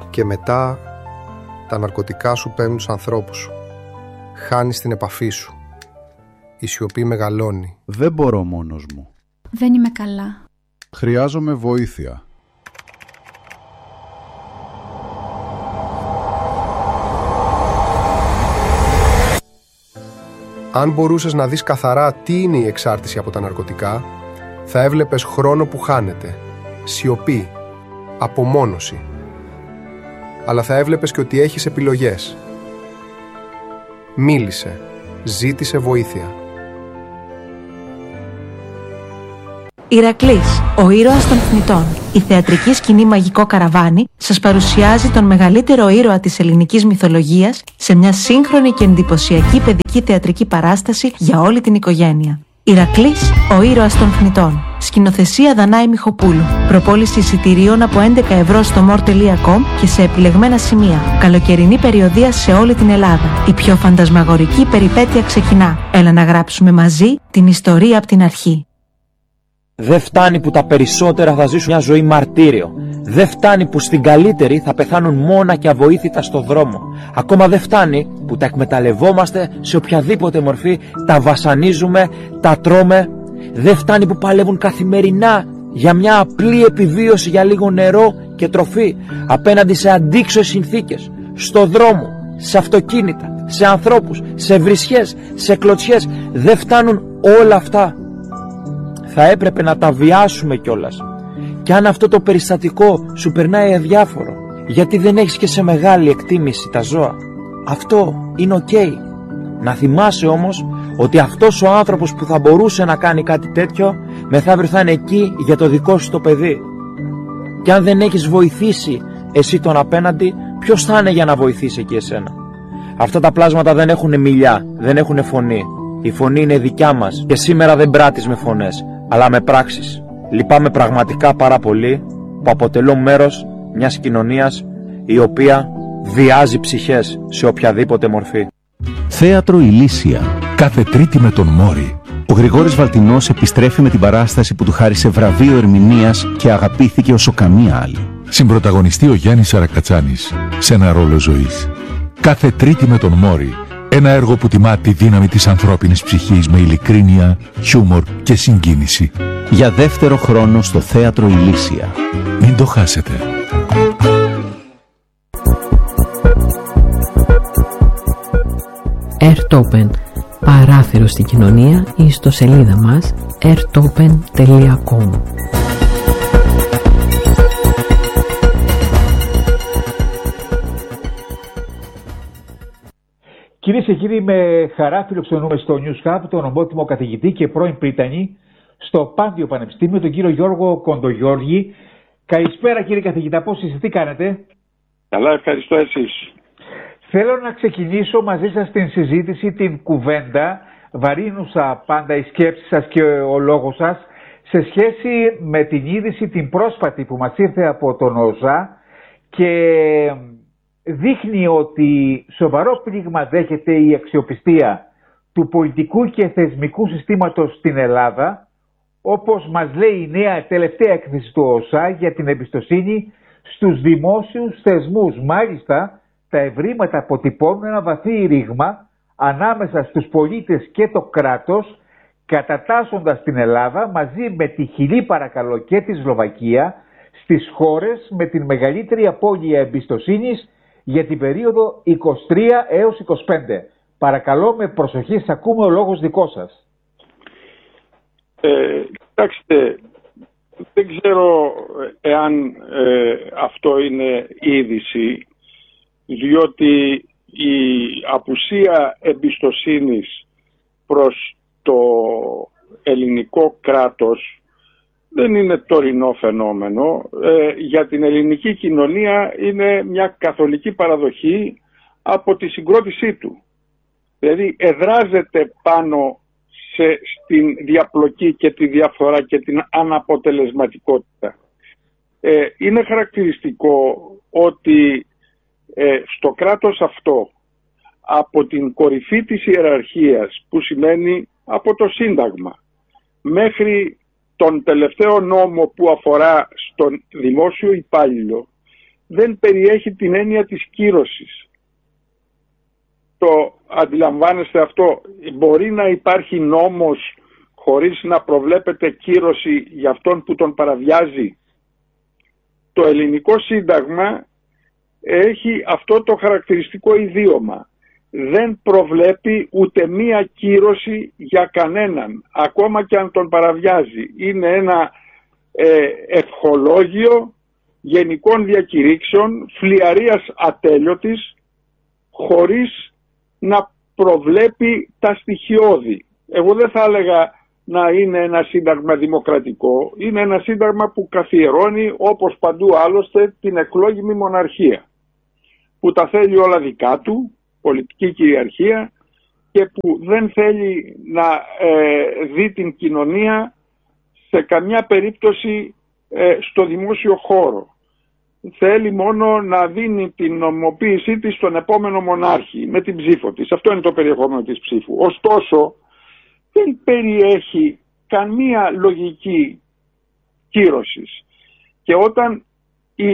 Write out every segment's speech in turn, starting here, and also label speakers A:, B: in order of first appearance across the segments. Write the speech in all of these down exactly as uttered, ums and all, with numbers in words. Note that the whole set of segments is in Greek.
A: Και μετά τα ναρκωτικά σου παίρνουν τους ανθρώπους σου. Χάνεις την επαφή σου. Η σιωπή μεγαλώνει.
B: Δεν μπορώ μόνος μου.
C: Δεν είμαι καλά.
B: Χρειάζομαι βοήθεια.
A: Αν μπορούσες να δεις καθαρά τι είναι η εξάρτηση από τα ναρκωτικά, θα έβλεπες χρόνο που χάνεται, σιωπή, απομόνωση. Αλλά θα έβλεπες και ότι έχεις επιλογές. Μίλησε, ζήτησε βοήθεια.
D: Ηρακλής, ο ήρωας των θνητών. Η θεατρική σκηνή Μαγικό Καραβάνι σας παρουσιάζει τον μεγαλύτερο ήρωα της ελληνικής μυθολογίας σε μια σύγχρονη και εντυπωσιακή παιδική θεατρική παράσταση για όλη την οικογένεια. Ηρακλής, ο ήρωας των θνητών. Σκηνοθεσία Δανάη Μιχοπούλου. Προπόληση εισιτηρίων από έντεκα ευρώ στο more τελεία com και σε επιλεγμένα σημεία. Καλοκαιρινή περιοδεία σε όλη την Ελλάδα. Η πιο φαντασμαγορική περιπέτεια ξεκινά. Έλα να γράψουμε μαζί την ιστορία από την αρχή.
E: Δεν φτάνει που τα περισσότερα θα ζήσουν μια ζωή μαρτύριο. Δεν φτάνει που στην καλύτερη θα πεθάνουν μόνα και αβοήθητα στο δρόμο. Ακόμα δεν φτάνει που τα εκμεταλλευόμαστε σε οποιαδήποτε μορφή, τα βασανίζουμε, τα τρώμε. Δεν φτάνει που παλεύουν καθημερινά για μια απλή επιβίωση για λίγο νερό και τροφή απέναντι σε αντίξωες συνθήκες, στο δρόμο, σε αυτοκίνητα, σε ανθρώπους, σε βρισιές, σε κλωτσιές. Δεν φτάνουν όλα αυτά. Θα έπρεπε να τα βιάσουμε κιόλας. Και αν αυτό το περιστατικό σου περνάει αδιάφορο, γιατί δεν έχεις και σε μεγάλη εκτίμηση τα ζώα, αυτό είναι οκ. Okay. Να θυμάσαι όμως ότι αυτός ο άνθρωπος που θα μπορούσε να κάνει κάτι τέτοιο, μεθαύριο θα είναι εκεί για το δικό σου το παιδί. Και αν δεν έχεις βοηθήσει εσύ τον απέναντι, ποιος θα είναι για να βοηθήσει εκεί εσένα? Αυτά τα πλάσματα δεν έχουν μιλιά, δεν έχουν φωνή. Η φωνή είναι δικιά μας και σήμερα δεν πράττεις με φωνές, αλλά με πράξεις. Λυπάμαι πραγματικά πάρα πολύ που αποτελώ μέρος μιας κοινωνίας η οποία βιάζει ψυχές σε οποιαδήποτε μορφή.
F: Θέατρο Ηλίσια. Κάθε Τρίτη με τον Μόρι. Ο Γρηγόρης Βαλτινός επιστρέφει με την παράσταση που του χάρισε βραβείο ερμηνείας και αγαπήθηκε όσο καμία άλλη.
G: Συμπρωταγωνιστεί ο Γιάννης Σαρακατσάνης σε ένα ρόλο ζωής. Κάθε Τρίτη με τον Μόρι. Ένα έργο που τιμά τη δύναμη της ανθρώπινης ψυχής με ειλικρίνεια, χιούμορ και συγκίνηση.
F: Για δεύτερο χρόνο στο Θέατρο Ηλίσια.
G: Μην το χάσετε.
H: Airtopen. Παράθυρο στην κοινωνία ή ιστοσελίδα μας airtopen τελεία com.
I: Κυρίες και κύριοι, με χαρά φιλοξενούμε στο News Hub τον ομότιμο καθηγητή και πρώην πρίτανη στο Πάντιο Πανεπιστήμιο, τον κύριο Γιώργο Κοντογιώργη. Καλησπέρα κύριε καθηγητά, πώς είστε, τι κάνετε?
J: Καλά, ευχαριστώ, εσείς?
I: Θέλω να ξεκινήσω μαζί σας την συζήτηση, την κουβέντα, βαρύνουσα πάντα η σκέψη σας και ο λόγος σας, σε σχέση με την είδηση την πρόσφατη που μας ήρθε από τον ΟΖΑ και δείχνει ότι σοβαρό πλήγμα δέχεται η αξιοπιστία του πολιτικού και θεσμικού συστήματος στην Ελλάδα, όπως μας λέει η νέα τελευταία έκθεση του ΟΖΑ για την εμπιστοσύνη στους δημόσιους θεσμούς. Μάλιστα, τα ευρήματα αποτυπώνουν ένα βαθύ ρήγμα ανάμεσα στους πολίτες και το κράτος, κατατάσσοντας την Ελλάδα μαζί με τη Χιλή παρακαλώ και τη Σλοβακία στις χώρες με την μεγαλύτερη απώλεια εμπιστοσύνης για την περίοδο είκοσι τρία έως είκοσι πέντε. Παρακαλώ με προσοχή, σας ακούμε, ο λόγος δικό σας.
J: Ε, κοιτάξτε, δεν ξέρω εάν ε, αυτό είναι είδηση, διότι η απουσία εμπιστοσύνης προς το ελληνικό κράτος δεν είναι τωρινό φαινόμενο. Ε, για την ελληνική κοινωνία είναι μια καθολική παραδοχή από τη συγκρότησή του. Δηλαδή εδράζεται πάνω σε, στην διαπλοκή και τη διαφθορά και την αναποτελεσματικότητα. Ε, είναι χαρακτηριστικό ότι ε, στο κράτος αυτό, από την κορυφή της ιεραρχίας, που σημαίνει από το Σύνταγμα, μέχρι τον τελευταίο νόμο που αφορά στον δημόσιο υπάλληλο, δεν περιέχει την έννοια της κύρωσης. Το αντιλαμβάνεστε αυτό? Μπορεί να υπάρχει νόμος χωρίς να προβλέπεται κύρωση για αυτόν που τον παραβιάζει? Το ελληνικό σύνταγμα έχει αυτό το χαρακτηριστικό ιδίωμα. Δεν προβλέπει ούτε μία κύρωση για κανέναν, ακόμα και αν τον παραβιάζει. Είναι ένα ε, ευχολόγιο γενικών διακηρύξεων, φλιαρίας ατέλειωτης, χωρίς να προβλέπει τα στοιχειώδη. Εγώ δεν θα έλεγα να είναι ένα σύνταγμα δημοκρατικό. Είναι ένα σύνταγμα που καθιερώνει, όπως παντού άλλωστε, την εκλόγιμη μοναρχία, που τα θέλει όλα δικά του, πολιτική κυριαρχία, και που δεν θέλει να ε, δει την κοινωνία σε καμιά περίπτωση ε, στο δημόσιο χώρο. Θέλει μόνο να δίνει την νομιμοποίησή της στον επόμενο μονάρχη με την ψήφο της. Αυτό είναι το περιεχόμενο της ψήφου. Ωστόσο, δεν περιέχει καμία λογική κύρωσης. Και όταν η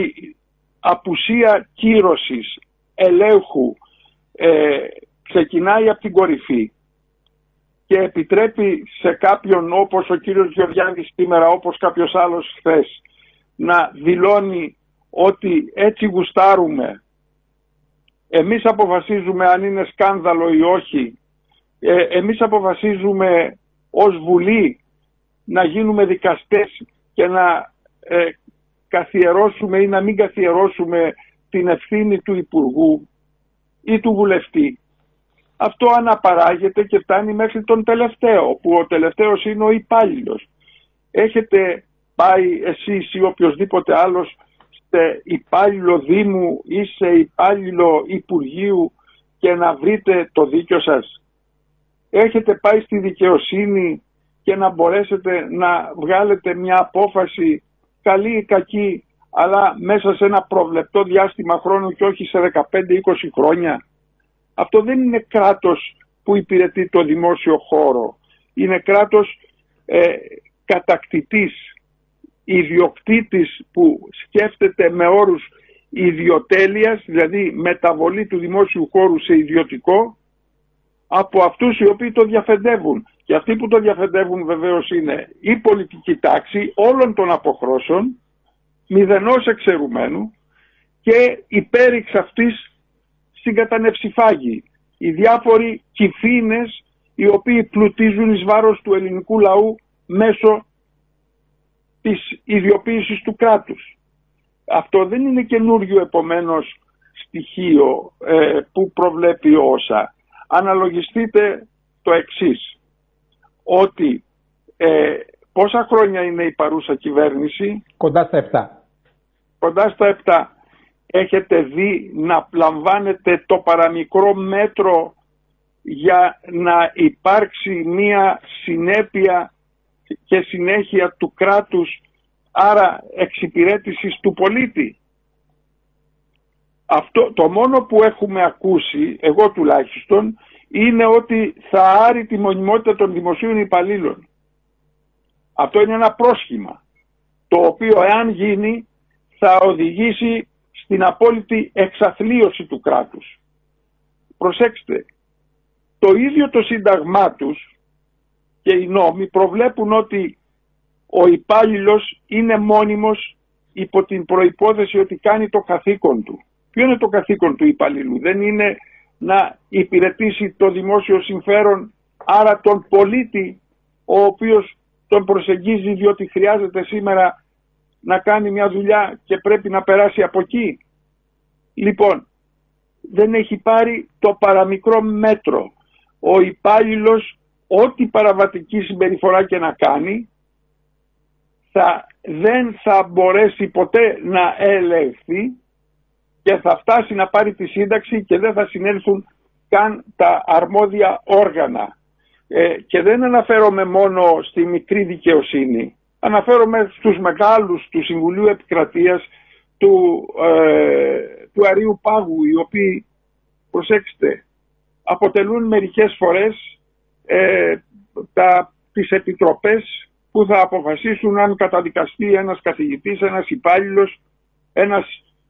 J: απουσία κύρωσης, ελέγχου, ε, ξεκινάει από την κορυφή και επιτρέπει σε κάποιον, όπως ο κύριος Γεωργιάδης σήμερα, όπως κάποιος άλλος χθες, να δηλώνει ότι έτσι γουστάρουμε, εμείς αποφασίζουμε αν είναι σκάνδαλο ή όχι, ε, εμείς αποφασίζουμε ως Βουλή να γίνουμε δικαστές και να ε, καθιερώσουμε ή να μην καθιερώσουμε την ευθύνη του Υπουργού ή του Βουλευτή. Αυτό αναπαράγεται και φτάνει μέχρι τον τελευταίο, που ο τελευταίος είναι ο υπάλληλος. Έχετε πάει εσείς ή οποιοδήποτε άλλος σε υπάλληλο Δήμου ή σε υπάλληλο Υπουργείου και να βρείτε το δίκιο σας? Έχετε πάει στη δικαιοσύνη και να μπορέσετε να βγάλετε μια απόφαση, καλή ή κακή, αλλά μέσα σε ένα προβλεπτό διάστημα χρόνου και όχι σε δεκαπέντε είκοσι χρόνια? Αυτό δεν είναι κράτος που υπηρετεί το δημόσιο χώρο. Είναι κράτος ε, κατακτητής, ιδιοκτήτης που σκέφτεται με όρους ιδιοτέλειας, δηλαδή μεταβολή του δημόσιου χώρου σε ιδιωτικό, από αυτούς οι οποίοι το διαφεντεύουν. Και αυτοί που το διαφεντεύουν βεβαίως είναι η πολιτική τάξη όλων των αποχρώσεων, μηδενός εξαιρουμένου, και υπέρηξ αυτής συγκατανευσιφάγοι, οι διάφοροι κυφήνες οι οποίοι πλουτίζουν εις βάρος του ελληνικού λαού μέσω της ιδιοποίησης του κράτους. Αυτό δεν είναι καινούριο επομένως στοιχείο ε, που προβλέπει όσα. Αναλογιστείτε το εξής, ότι ε, πόσα χρόνια είναι η παρούσα κυβέρνηση?
I: Κοντά στα επτά.
J: Κοντά στα επτά. Έχετε δει να λαμβάνετε το παραμικρό μέτρο για να υπάρξει μία συνέπεια και συνέχεια του κράτους, άρα εξυπηρέτησης του πολίτη? Αυτό, το μόνο που έχουμε ακούσει, εγώ τουλάχιστον, είναι ότι θα άρει τη μονιμότητα των δημοσίων υπαλλήλων. Αυτό είναι ένα πρόσχημα, το οποίο εάν γίνει θα οδηγήσει στην απόλυτη εξαθλίωση του κράτους. Προσέξτε, το ίδιο το σύνταγμά τους και οι νόμοι προβλέπουν ότι ο υπάλληλος είναι μόνιμος υπό την προϋπόθεση ότι κάνει το καθήκον του. Ποιο είναι το καθήκον του υπαλλήλου? Δεν είναι να υπηρετήσει το δημόσιο συμφέρον, άρα τον πολίτη, ο οποίος τον προσεγγίζει διότι χρειάζεται σήμερα να κάνει μια δουλειά και πρέπει να περάσει από εκεί? Λοιπόν, δεν έχει πάρει το παραμικρό μέτρο. Ο υπάλληλος, ό,τι παραβατική συμπεριφορά και να κάνει, θα, δεν θα μπορέσει ποτέ να ελεγχθεί και θα φτάσει να πάρει τη σύνταξη και δεν θα συνέλθουν καν τα αρμόδια όργανα. Ε, και δεν αναφέρομαι μόνο στη μικρή δικαιοσύνη. Αναφέρομαι στους μεγάλους του Συμβουλίου Επικρατείας, του, ε, του Αρείου Πάγου, οι οποίοι, προσέξτε, αποτελούν μερικές φορές ε, τα, τις επιτροπές που θα αποφασίσουν αν καταδικαστεί ένας καθηγητής, ένας υπάλληλος, ένας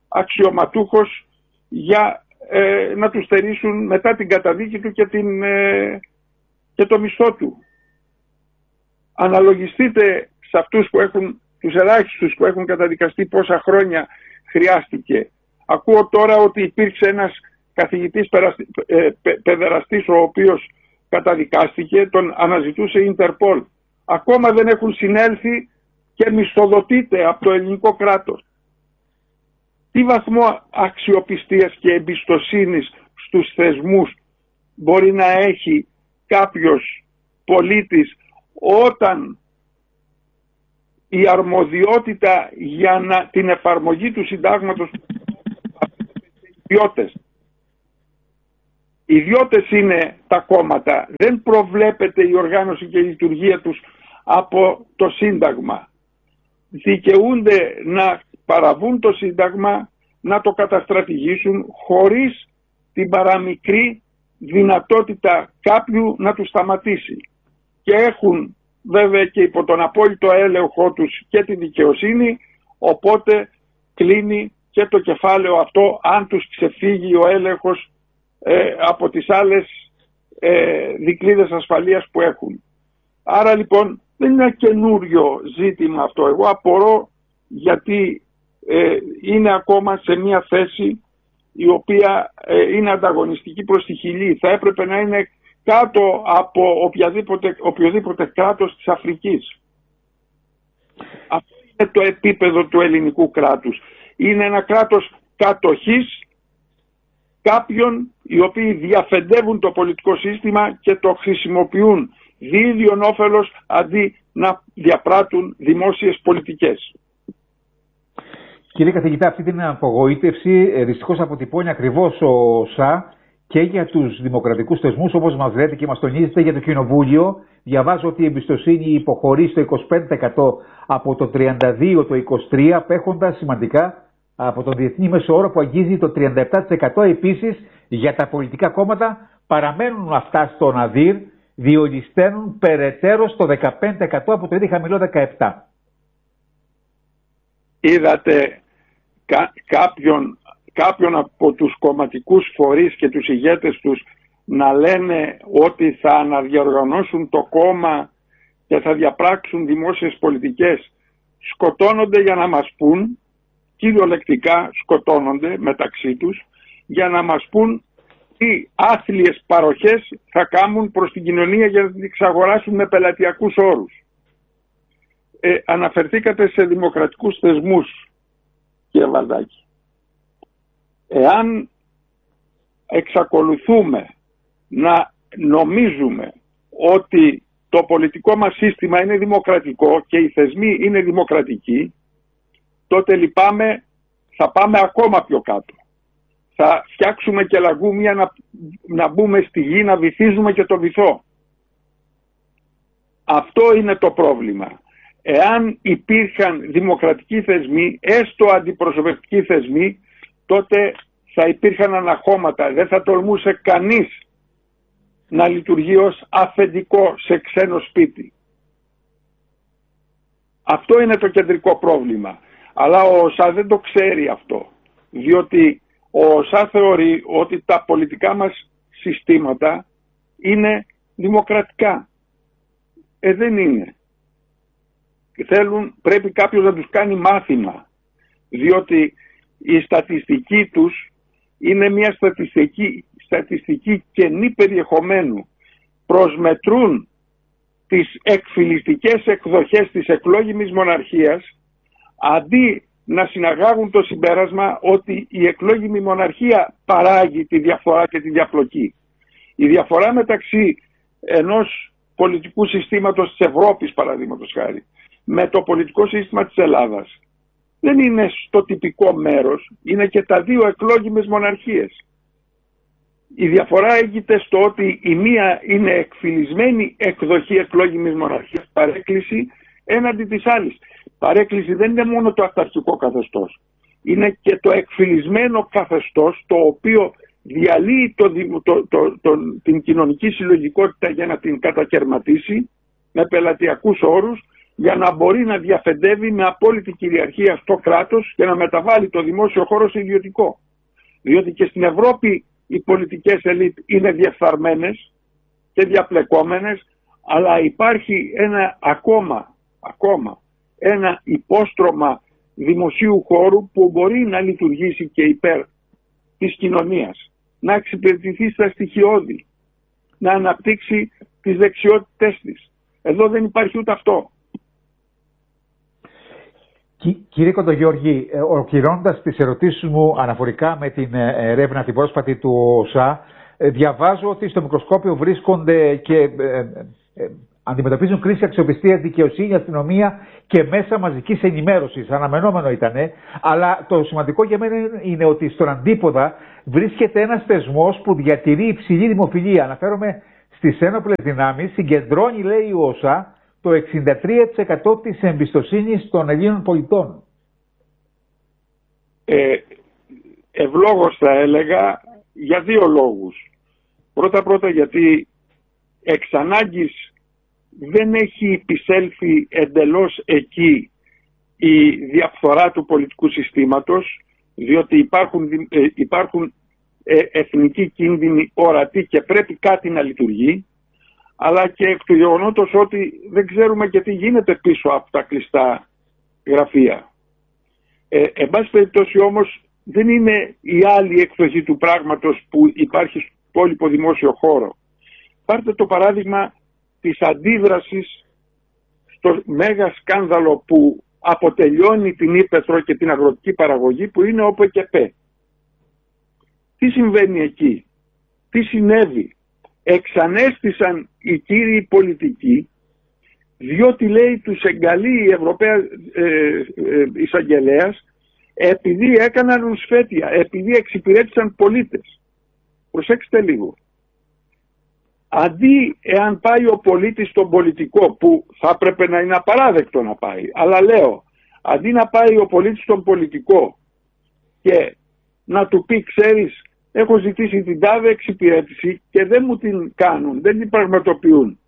J: αξιωματούχος για ε, να του στερήσουν μετά την καταδίκη του και, την, ε, και το μισθό του. Αναλογιστείτε σε αυτούς που έχουν, τους ελάχιστους που έχουν καταδικαστεί, πόσα χρόνια χρειάστηκε. Ακούω τώρα ότι υπήρξε ένας καθηγητής ε, παιδεραστής ο οποίος καταδικάστηκε, τον αναζητούσε η Ιντερπολ. Ακόμα δεν έχουν συνέλθει και μισθοδοτείται από το ελληνικό κράτος. Τι βαθμό αξιοπιστίας και εμπιστοσύνης στους θεσμούς μπορεί να έχει κάποιος πολίτης όταν η αρμοδιότητα για να, την εφαρμογή του συντάγματος ιδιώτες. Οι ιδιώτες είναι τα κόμματα. Δεν προβλέπεται η οργάνωση και η λειτουργία τους από το Σύνταγμα. Δικαιούνται να παραβούν το Σύνταγμα, να το καταστρατηγήσουν χωρίς την παραμικρή δυνατότητα κάποιου να τους σταματήσει. Και έχουν βέβαια και υπό τον απόλυτο έλεγχό τους και τη δικαιοσύνη, οπότε κλείνει και το κεφάλαιο αυτό αν τους ξεφύγει ο έλεγχος ε, από τις άλλες ε, δικλείδες ασφαλείας που έχουν. Άρα λοιπόν δεν είναι ένα καινούριο ζήτημα αυτό. Εγώ απορώ γιατί ε, είναι ακόμα σε μια θέση η οποία ε, είναι ανταγωνιστική προς τη Χιλή. Θα έπρεπε να είναι κάτω από οποιαδήποτε, οποιοδήποτε κράτος της Αφρικής. Αυτό είναι το επίπεδο του ελληνικού κράτους. Είναι ένα κράτος κατοχής κάποιων οι οποίοι διαφεντεύουν το πολιτικό σύστημα και το χρησιμοποιούν διίδιον όφελος αντί να διαπράττουν δημόσιες πολιτικές.
I: Κύριε καθηγητά, αυτή την απογοήτευση δυστυχώς αποτυπώνει ακριβώς ο ΣΑ και για τους δημοκρατικούς θεσμούς, όπως μας λέτε και μας τονίζετε, για το Κοινοβούλιο. Διαβάζω ότι η εμπιστοσύνη υποχωρεί στο είκοσι πέντε τοις εκατό από το τριάντα δύο το είκοσι τρία, απέχοντας σημαντικά από τον διεθνή μέσο όρο που αγγίζει το τριάντα επτά τοις εκατό. Επίσης, για τα πολιτικά κόμματα παραμένουν αυτά στο ναδύρ, διολυσταίνουν περαιτέρω στο δεκαπέντε τοις εκατό από το ήδη χαμηλό δεκαεπτά τοις εκατό.
J: Είδατε κα, κάποιον, κάποιον από τους κομματικούς φορείς και τους ηγέτες τους να λένε ότι θα αναδιοργανώσουν το κόμμα και θα διαπράξουν δημόσιες πολιτικές? Σκοτώνονται για να μας πούν, κυριολεκτικά σκοτώνονται μεταξύ τους, για να μας πούν τι άθλιες παροχές θα κάνουν προς την κοινωνία για να την εξαγοράσουν με πελατειακούς όρους. Ε, αναφερθήκατε σε δημοκρατικούς θεσμούς, κύριε Βαλδάκη. Εάν εξακολουθούμε να νομίζουμε ότι το πολιτικό μας σύστημα είναι δημοκρατικό και οι θεσμοί είναι δημοκρατικοί, τότε λυπάμαι, θα πάμε ακόμα πιο κάτω. Θα φτιάξουμε και λαγούμια να, να μπούμε στη γη, να βυθίζουμε και το βυθό. Αυτό είναι το πρόβλημα. Εάν υπήρχαν δημοκρατικοί θεσμοί, έστω αντιπροσωπευτικοί θεσμοί, τότε θα υπήρχαν αναχώματα. Δεν θα τολμούσε κανείς να λειτουργεί ως αφεντικό σε ξένο σπίτι. Αυτό είναι το κεντρικό πρόβλημα. Αλλά ο ΟΣΑ δεν το ξέρει αυτό. Διότι ο ΟΣΑ θεωρεί ότι τα πολιτικά μας συστήματα είναι δημοκρατικά. Ε, δεν είναι. Θέλουν, πρέπει κάποιος να τους κάνει μάθημα. Διότι η στατιστική τους είναι μια στατιστική, στατιστική κενή περιεχομένου. Προσμετρούν τις εκφυλιστικές εκδοχές της εκλόγιμης μοναρχίας αντί να συναγάγουν το συμπέρασμα ότι η εκλόγιμη μοναρχία παράγει τη διαφορά και τη διαπλοκή. Η διαφορά μεταξύ ενός πολιτικού συστήματος της Ευρώπης, παραδείγματος χάρη, με το πολιτικό σύστημα της Ελλάδας δεν είναι στο τυπικό μέρος, είναι και τα δύο εκλόγιμες μοναρχίες. Η διαφορά έγινε στο ότι η μία είναι εκφυλισμένη εκδοχή εκλόγιμης μοναρχίας, παρέκκληση έναντι της άλλης. Παρέκκληση δεν είναι μόνο το αυταρχικό καθεστώς, είναι και το εκφυλισμένο καθεστώς το οποίο διαλύει το, το, το, το, την κοινωνική συλλογικότητα για να την κατακαιρματίσει με πελατειακούς όρους, για να μπορεί να διαφεντεύει με απόλυτη κυριαρχία στο κράτος και να μεταβάλει το δημόσιο χώρο σε ιδιωτικό. Διότι και στην Ευρώπη οι πολιτικές ελίτ είναι διεφθαρμένες και διαπλεκόμενες, αλλά υπάρχει ένα ακόμα, ακόμα ένα υπόστρωμα δημοσίου χώρου που μπορεί να λειτουργήσει και υπέρ της κοινωνίας, να εξυπηρετηθεί στα στοιχειώδη, να αναπτύξει τις δεξιότητες της. Εδώ δεν υπάρχει ούτε αυτό.
I: Κύριε Κοντογιώργη, ολοκληρώνοντας τις ερωτήσεις μου αναφορικά με την έρευνα την πρόσφατη του ΟΣΑ, διαβάζω ότι στο μικροσκόπιο βρίσκονται και ε, ε, αντιμετωπίζουν κρίση αξιοπιστίας, δικαιοσύνη, αστυνομία και μέσα μαζικής ενημέρωσης. Αναμενόμενο ήτανε, αλλά το σημαντικό για μένα είναι ότι στον αντίποδα βρίσκεται ένας θεσμός που διατηρεί υψηλή δημοφιλία. Αναφέρομαι στις ένοπλες δυνάμεις, συγκεντρώνει, λέει ο ΟΣΑ, το εξήντα τρία τοις εκατό της εμπιστοσύνης των Ελλήνων πολιτών.
J: Ε, ευλόγως θα έλεγα για δύο λόγους. Πρώτα-πρώτα γιατί εξ ανάγκης δεν έχει επισέλθει εντελώς εκεί η διαφθορά του πολιτικού συστήματος, διότι υπάρχουν, ε, υπάρχουν ε, εθνικοί κίνδυνοι ορατοί και πρέπει κάτι να λειτουργεί, αλλά και εκ του γεγονότος ότι δεν ξέρουμε και τι γίνεται πίσω από τα κλειστά γραφεία. Ε, εν πάση περιπτώσει όμως δεν είναι η άλλη εκδοχή του πράγματος που υπάρχει στο υπόλοιπο δημόσιο χώρο. Πάρτε το παράδειγμα της αντίδρασης στο μέγα σκάνδαλο που αποτελειώνει την ύπαιθρο και την αγροτική παραγωγή, που είναι ο ΠΚΠ. Τι συμβαίνει εκεί, τι συνέβη? Εξανέστησαν οι κύριοι πολιτικοί, διότι, λέει, τους εγκαλεί η Ευρωπαία ε, ε, εισαγγελέας, επειδή έκαναν ρουσφέτια, επειδή εξυπηρέτησαν πολίτες. Προσέξτε λίγο. Αντί εάν πάει ο πολίτης στον πολιτικό, που θα έπρεπε να είναι απαράδεκτο να πάει, αλλά λέω, αντί να πάει ο πολίτης στον πολιτικό και να του πει, ξέρεις, έχω ζητήσει την τάδε εξυπηρέτηση και δεν μου την κάνουν, δεν την πραγματοποιούν.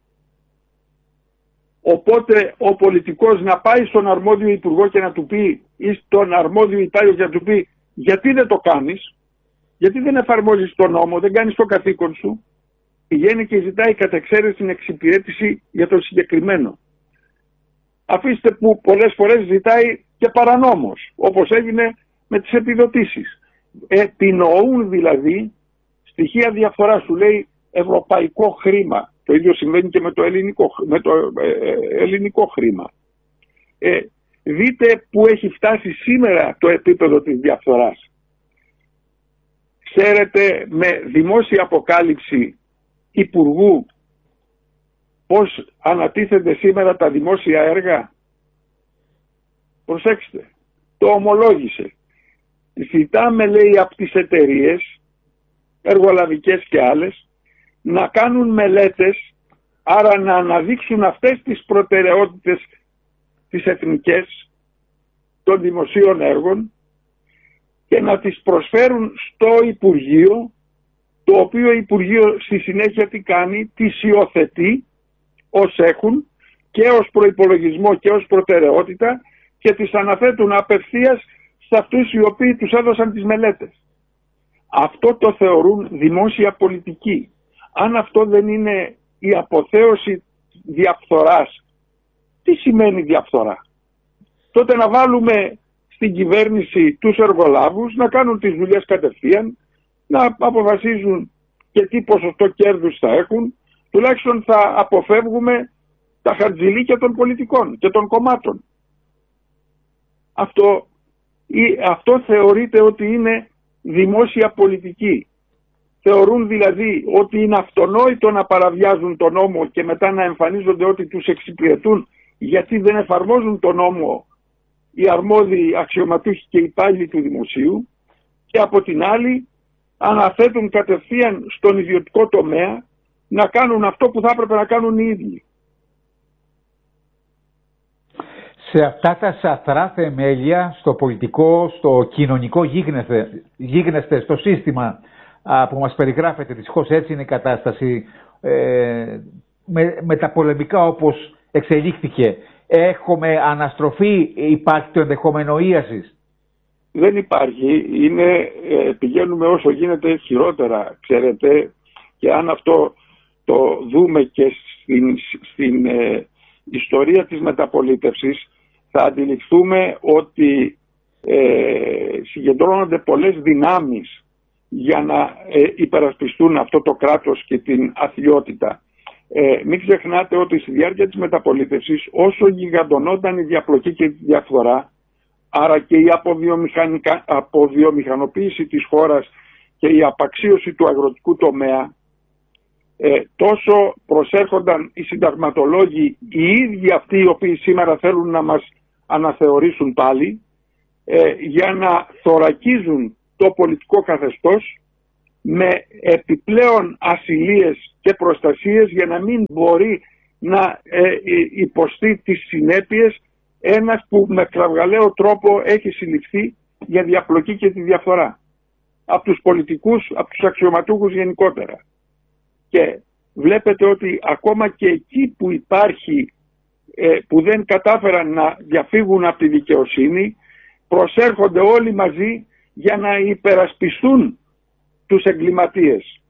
J: Οπότε ο πολιτικός να πάει στον αρμόδιο υπουργό και να του πει, ή στον αρμόδιο υπάλληλο και να του πει, γιατί δεν το κάνεις, γιατί δεν εφαρμόζεις τον νόμο, δεν κάνεις το καθήκον σου, πηγαίνει και ζητάει κατ' εξαίρεση την εξυπηρέτηση για το συγκεκριμένο. Αφήστε που πολλές φορές ζητάει και παρανόμως, όπως έγινε με τις επιδοτήσεις. Επινοούν δηλαδή στοιχεία διαφορά, σου λέει ευρωπαϊκό χρήμα. Το ίδιο συμβαίνει και με το ελληνικό, με το, ε, ελληνικό χρήμα. Ε, δείτε που έχει φτάσει σήμερα το επίπεδο της διαφθοράς. Ξέρετε με δημόσια αποκάλυψη υπουργού πώς ανατίθενται σήμερα τα δημόσια έργα? Προσέξτε, το ομολόγησε. Ζητάμε, λέει, από τις εταιρείες, εργολαβικές και άλλες, να κάνουν μελέτες, άρα να αναδείξουν αυτές τις προτεραιότητες τις εθνικές των δημοσίων έργων και να τις προσφέρουν στο Υπουργείο, το οποίο Υπουργείο στη συνέχεια τι κάνει? Τις υιοθετεί ως έχουν και ως προϋπολογισμό και ως προτεραιότητα και τις αναθέτουν απευθείας σε αυτούς οι οποίοι τους έδωσαν τις μελέτες. Αυτό το θεωρούν δημόσια πολιτική. Αν αυτό δεν είναι η αποθέωση διαφθοράς, τι σημαίνει διαφθορά? Τότε να βάλουμε στην κυβέρνηση τους εργολάβους να κάνουν τις δουλειές κατευθείαν, να αποφασίζουν και τι ποσοστό κέρδους θα έχουν, τουλάχιστον θα αποφεύγουμε τα χαρτζηλίκια των πολιτικών και των κομμάτων. Αυτό, αυτό θεωρείται ότι είναι δημόσια πολιτική. Θεωρούν δηλαδή ότι είναι αυτονόητο να παραβιάζουν τον νόμο και μετά να εμφανίζονται ότι τους εξυπηρετούν γιατί δεν εφαρμόζουν τον νόμο οι αρμόδιοι αξιωματούχοι και υπάλληλοι του δημοσίου, και από την άλλη αναθέτουν κατευθείαν στον ιδιωτικό τομέα να κάνουν αυτό που θα έπρεπε να κάνουν οι ίδιοι.
I: Σε αυτά τα σαθρά θεμέλια, στο πολιτικό, στο κοινωνικό γίγνεσθε, γίγνεσθε στο σύστημα α, που μας περιγράφεται, δυστυχώς έτσι είναι η κατάσταση, ε, με, με τα πολεμικά όπως εξελίχθηκε, έχουμε αναστροφή, υπάρχει το ενδεχόμενο ίασης?
J: Δεν υπάρχει, είναι, ε, πηγαίνουμε όσο γίνεται χειρότερα, ξέρετε, και αν αυτό το δούμε και στην, στην ε, ιστορία της μεταπολίτευσης, θα αντιληφθούμε ότι ε, συγκεντρώνονται πολλές δυνάμεις για να ε, υπερασπιστούν αυτό το κράτος και την αθλιότητα. Ε, μην ξεχνάτε ότι στη διάρκεια της μεταπολίτευσης, όσο γιγαντωνόταν η διαπλοκή και η διαφθορά, άρα και η αποβιομηχανοποίηση της χώρας και η απαξίωση του αγροτικού τομέα, ε, τόσο προσέρχονταν οι συνταγματολόγοι, οι ίδιοι αυτοί οι οποίοι σήμερα θέλουν να μας αναθεωρήσουν πάλι, ε, για να θωρακίζουν το πολιτικό καθεστώς με επιπλέον ασυλίες και προστασίες για να μην μπορεί να ε, υποστεί τις συνέπειες ένας που με κραυγαλαίο τρόπο έχει συλληφθεί για διαπλοκή και τη διαφθορά από τους πολιτικούς, από τους αξιωματούχους γενικότερα. Και βλέπετε ότι ακόμα και εκεί που υπάρχει, ε, που δεν κατάφεραν να διαφύγουν από τη δικαιοσύνη, προσέρχονται όλοι μαζί για να υπερασπιστούν τους εγκληματίες.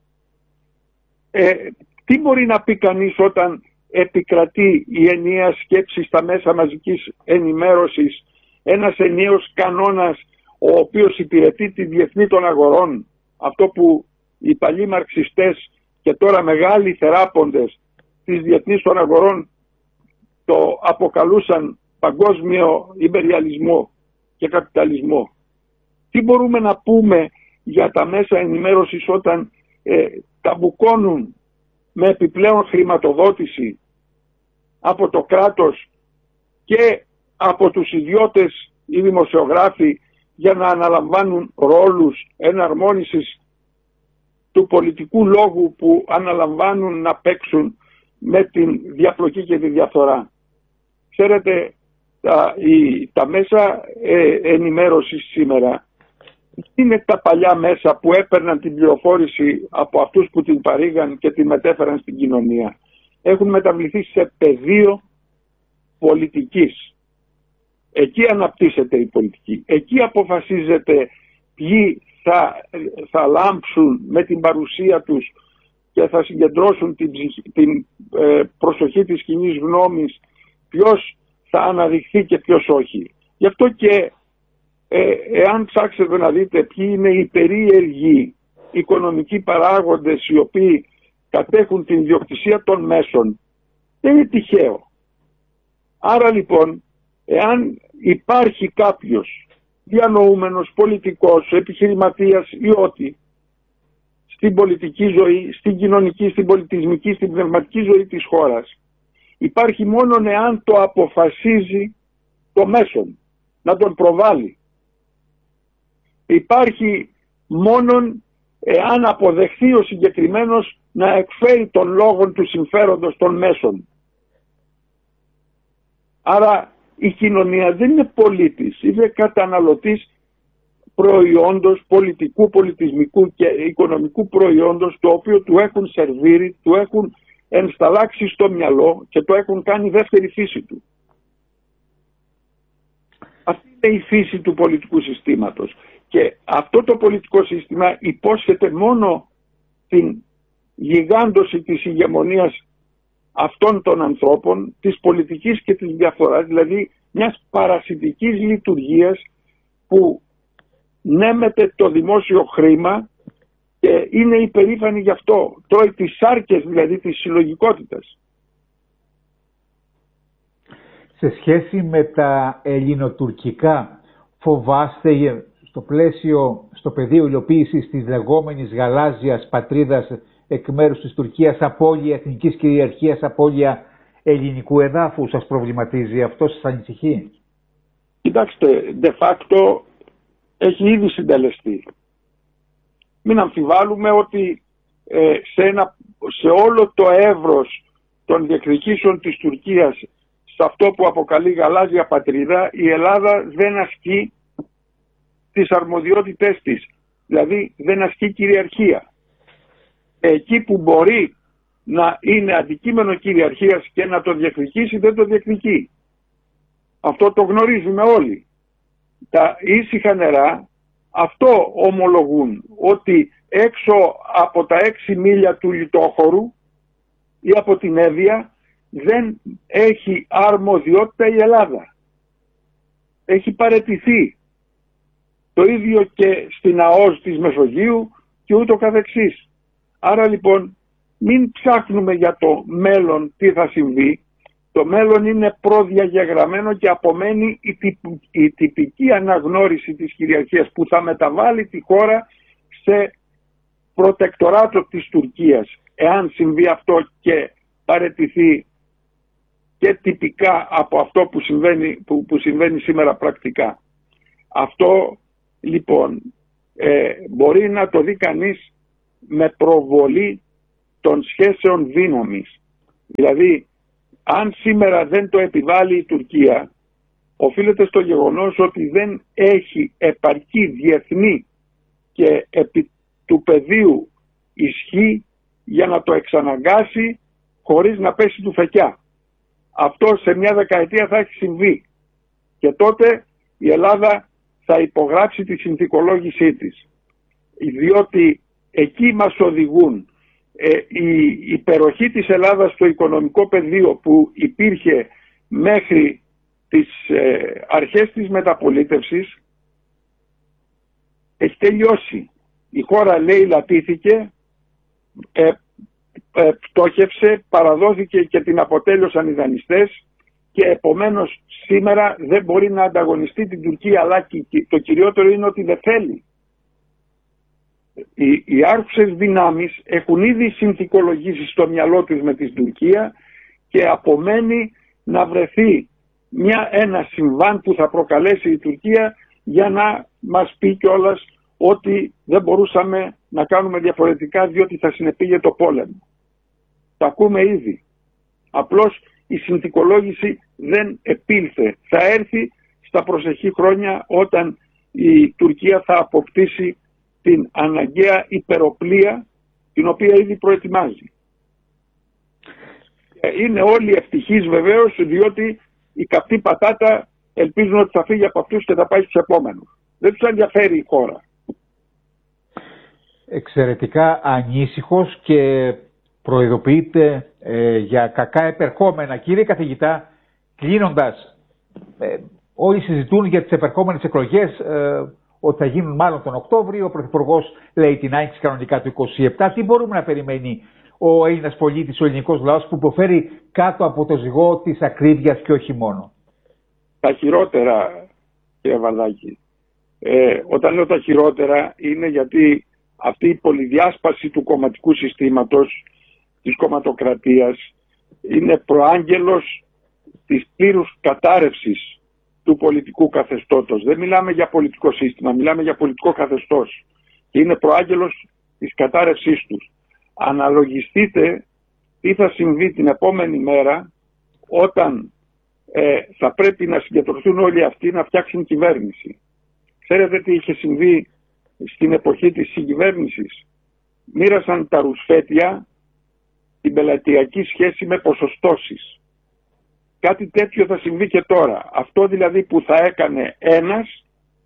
J: Ε, τι μπορεί να πει κανείς όταν επικρατεί η ενιαία σκέψη στα μέσα μαζικής ενημέρωσης, ένας ενιαίος κανόνας ο οποίος υπηρετεί τη διεθνή των αγορών, αυτό που οι παλιοί μαρξιστές και τώρα μεγάλοι θεράποντες της διεθνής των αγορών το αποκαλούσαν παγκόσμιο ιμπεριαλισμό και καπιταλισμό. Τι μπορούμε να πούμε για τα μέσα ενημέρωσης όταν ε, τα μπουκώνουν με επιπλέον χρηματοδότηση από το κράτος και από τους ιδιώτες οι δημοσιογράφοι για να αναλαμβάνουν ρόλους εναρμόνισης του πολιτικού λόγου που αναλαμβάνουν να παίξουν με την διαπλοκή και τη διαφθορά. Ξέρετε, τα, η, τα μέσα ε, ενημέρωσης σήμερα είναι τα παλιά μέσα που έπαιρναν την πληροφόρηση από αυτούς που την παρήγαν και την μετέφεραν στην κοινωνία. Έχουν μεταβληθεί σε πεδίο πολιτικής. Εκεί αναπτύσσεται η πολιτική. Εκεί αποφασίζεται ποιοι θα, θα λάμψουν με την παρουσία τους και θα συγκεντρώσουν την, την ε, προσοχή της κοινής γνώμης, ποιος θα αναδειχθεί και ποιος όχι. Γι' αυτό και ε, εάν ψάξετε να δείτε ποιοι είναι οι περίεργοι οικονομικοί παράγοντες οι οποίοι κατέχουν την ιδιοκτησία των μέσων, δεν είναι τυχαίο. Άρα λοιπόν, εάν υπάρχει κάποιος διανοούμενος, πολιτικός, επιχειρηματίας ή ό,τι στην πολιτική ζωή, στην κοινωνική, στην πολιτισμική, στην πνευματική ζωή της χώρας, υπάρχει μόνον εάν το αποφασίζει το μέσον να τον προβάλλει. Υπάρχει μόνον εάν αποδεχθεί ο συγκεκριμένος να εκφέρει τον λόγο του συμφέροντος των μέσων. Άρα η κοινωνία δεν είναι πολίτης, είναι καταναλωτής προϊόντος, πολιτικού, πολιτισμικού και οικονομικού προϊόντος, το οποίο του έχουν σερβίρει, του έχουν ενσταλλάξει στο μυαλό και το έχουν κάνει δεύτερη φύση του. Αυτή είναι η φύση του πολιτικού συστήματος. Και αυτό το πολιτικό σύστημα υπόσχεται μόνο την γιγάντωση της ηγεμονίας αυτών των ανθρώπων, της πολιτικής και της διαφθοράς, δηλαδή μιας παρασιτικής λειτουργίας που νέμεται το δημόσιο χρήμα και είναι υπερήφανη γι' αυτό. Τρώει τις σάρκες δηλαδή της συλλογικότητας.
I: Σε σχέση με τα ελληνοτουρκικά, φοβάστε στο πλαίσιο, στο πεδίο υλοποίησης της λεγόμενης γαλάζιας πατρίδας εκ μέρους της Τουρκίας, απώλεια εθνικής κυριαρχίας, απώλεια ελληνικού εδάφου, σας προβληματίζει αυτό, σας ανησυχεί?
J: Κοιτάξτε, de facto έχει ήδη συντελεστεί. Μην αμφιβάλλουμε ότι ε, σε, ένα, σε όλο το εύρος των διεκδικήσεων της Τουρκίας, σε αυτό που αποκαλεί γαλάζια πατρίδα, η Ελλάδα δεν ασκεί τις αρμοδιότητές της. Δηλαδή δεν ασκεί κυριαρχία. Εκεί που μπορεί να είναι αντικείμενο κυριαρχίας και να το διεκδικήσει, δεν το διεκδικεί. Αυτό το γνωρίζουμε όλοι. Τα ήσυχα νερά αυτό ομολογούν, ότι έξω από τα έξι μίλια του λιτόχωρου ή από την Εύβοια δεν έχει αρμοδιότητα η Ελλάδα. Έχει παραιτηθεί. Το ίδιο και στην ΑΟΣ της Μεσογείου και ούτω καθεξής. Άρα λοιπόν μην ψάχνουμε για το μέλλον τι θα συμβεί. Το μέλλον είναι προδιαγεγραμμένο και απομένει η, τυπ, η τυπική αναγνώριση της κυριαρχίας που θα μεταβάλει τη χώρα σε προτεκτοράτο της Τουρκίας. Εάν συμβεί αυτό και παραιτηθεί και τυπικά από αυτό που συμβαίνει, που, που συμβαίνει σήμερα πρακτικά. Αυτό λοιπόν ε, μπορεί να το δει κανείς με προβολή των σχέσεων δύναμης. Δηλαδή, αν σήμερα δεν το επιβάλλει η Τουρκία, οφείλεται στο γεγονός ότι δεν έχει επαρκή διεθνή και επί του πεδίου ισχύ για να το εξαναγκάσει χωρίς να πέσει του φεκιά. Αυτό σε μια δεκαετία θα έχει συμβεί και τότε η Ελλάδα θα υπογράψει τη συνθηκολόγησή της, διότι εκεί μας οδηγούν ε, η υπεροχή της Ελλάδας στο οικονομικό πεδίο που υπήρχε μέχρι τις ε, αρχές της μεταπολίτευσης έχει τελειώσει. Η χώρα λέει λατήθηκε, ε, ε, πτώχευσε, παραδόθηκε και την αποτέλειωσαν οι δανειστές και επομένως σήμερα δεν μπορεί να ανταγωνιστεί την Τουρκία, αλλά και το κυριότερο είναι ότι δεν θέλει. Οι, οι άρχουσες δυνάμεις έχουν ήδη συνθηκολογήσει στο μυαλό τους με την Τουρκία και απομένει να βρεθεί μια, ένα συμβάν που θα προκαλέσει η Τουρκία για να μας πει κιόλας ότι δεν μπορούσαμε να κάνουμε διαφορετικά διότι θα συνεπήγε το πόλεμο. Το ακούμε ήδη. Απλώς η συνθηκολόγηση δεν επήλθε. Θα έρθει στα προσεχή χρόνια όταν η Τουρκία θα αποκτήσει την αναγκαία υπεροπλία την οποία ήδη προετοιμάζει. Είναι όλοι ευτυχείς βεβαίως διότι η καυτή πατάτα ελπίζουν ότι θα φύγει από αυτούς και θα πάει στους επόμενους. Δεν τους ενδιαφέρει η χώρα.
I: Εξαιρετικά ανήσυχος και προειδοποιείται ε, για κακά επερχόμενα. Κύριε καθηγητά, κλείνοντας, ε, όλοι συζητούν για τις επερχόμενες εκλογές, ε, ότι θα γίνουν μάλλον τον Οκτώβριο. Ο Πρωθυπουργός λέει την άνοιξη κανονικά του είκοσι επτά. Τι μπορούμε να περιμένει ο Έλληνας πολίτης, ο ελληνικός λαός που υποφέρει κάτω από το ζυγό της ακρίβειας και όχι μόνο?
J: Τα χειρότερα, κύριε Βαλάκη. Ε, όταν λέω τα χειρότερα είναι γιατί αυτή η πολυδιάσπαση του κομματικού συστήματος, της κομματοκρατίας, είναι προάγγελος της πλήρους κατάρρευσης του πολιτικού καθεστώτος. Δεν μιλάμε για πολιτικό σύστημα, μιλάμε για πολιτικό καθεστώς. Και είναι προάγγελος της κατάρρευσής τους. Αναλογιστείτε τι θα συμβεί την επόμενη μέρα όταν ε, θα πρέπει να συγκεντρωθούν όλοι αυτοί να φτιάξουν κυβέρνηση. Ξέρετε τι είχε συμβεί στην εποχή της συγκυβέρνησης? Μοίρασαν τα ρουσφέτια την πελατειακή σχέση με ποσοστώσεις. Κάτι τέτοιο θα συμβεί και τώρα. Αυτό δηλαδή που θα έκανε ένας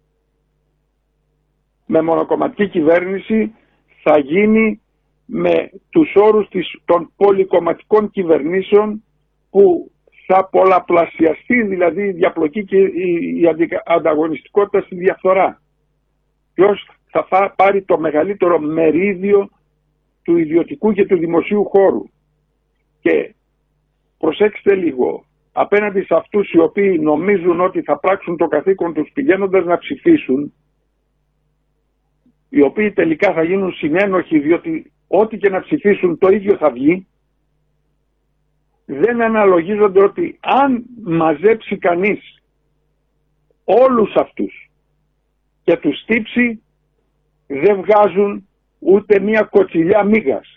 J: με μονοκομματική κυβέρνηση θα γίνει με τους όρους της, των πολυκομματικών κυβερνήσεων, που θα πολλαπλασιαστεί δηλαδή η διαπλοκή και η, η ανταγωνιστικότητα στη διαφθορά. Ποιος θα πάρει το μεγαλύτερο μερίδιο του ιδιωτικού και του δημοσίου χώρου? Και προσέξτε λίγο, απέναντι σε αυτούς οι οποίοι νομίζουν ότι θα πράξουν το καθήκον τους πηγαίνοντας να ψηφίσουν, οι οποίοι τελικά θα γίνουν συνένοχοι διότι ό,τι και να ψηφίσουν το ίδιο θα βγει, δεν αναλογίζονται ότι αν μαζέψει κανείς όλους αυτούς και τους στύψει, δεν βγάζουν ούτε μία κοτσιλιά μίγας.